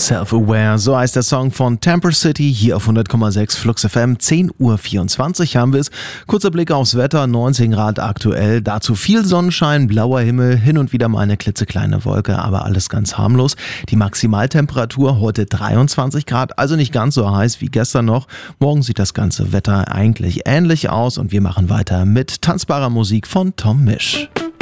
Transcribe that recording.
Self-Aware, so heißt der Song von Temper City hier auf 100,6 Flux FM. 10:24 Uhr haben wir es. Kurzer Blick aufs Wetter, 19 Grad aktuell. Dazu viel Sonnenschein, blauer Himmel, hin und wieder mal eine klitzekleine Wolke, aber alles ganz harmlos. Die Maximaltemperatur heute 23 Grad, also nicht ganz so heiß wie gestern noch. Morgen sieht das ganze Wetter eigentlich ähnlich aus und wir machen weiter mit tanzbarer Musik von Tom Misch.